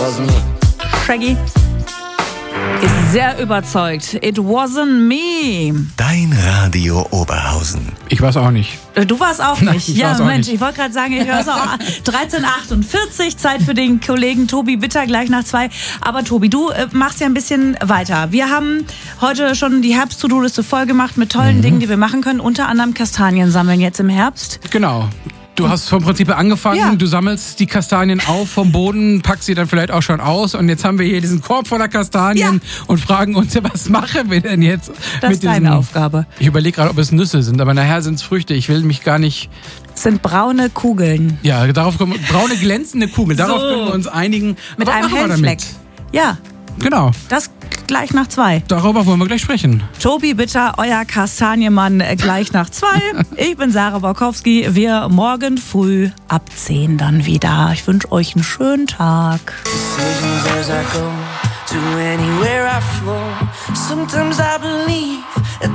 Shaggy ist sehr überzeugt. It wasn't me. Dein Radio Oberhausen. Ich weiß auch nicht. Du warst auch nicht. Ich Ja, war's auch Mensch, nicht. ich wollte gerade sagen, ich höre es auch 13:48, Zeit für den Kollegen Tobi Bitter, gleich nach 2. Aber Tobi, du machst ja ein bisschen weiter. Wir haben heute schon die Herbst-To-Do-Liste voll gemacht mit tollen Dingen, die wir machen können. Unter anderem Kastanien sammeln jetzt im Herbst. Genau. Du hast vom Prinzip her angefangen, Ja. Du sammelst die Kastanien auf vom Boden, packst sie dann vielleicht auch schon aus und jetzt haben wir hier diesen Korb voller Kastanien und fragen uns, was machen wir denn jetzt Das mit ist deine Aufgabe. Ich überlege gerade, ob es Nüsse sind, aber nachher sind es Früchte. Ich will mich gar nicht... Es sind braune Kugeln. Ja, darauf kommen braune glänzende Kugeln, darauf So. können wir uns einigen. Mit Aber einem machen wir Hellfleck. damit. Ja, Genau, das gleich nach 2. darüber wollen wir gleich sprechen. Tobi Bitter, euer Kastanienmann, gleich nach 2. Ich bin Sarah Borkowski. Wir morgen früh ab 10 dann wieder. Ich wünsche euch einen schönen Tag. Decisions as I go to anywhere I flow. Sometimes I believe, at